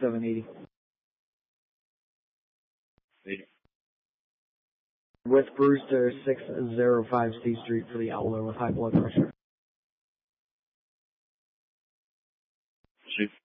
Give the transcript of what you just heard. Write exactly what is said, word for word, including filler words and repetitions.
seven eighty. Later. With Brewster, six oh five C Street for the Outlaw with high blood pressure. Shoot.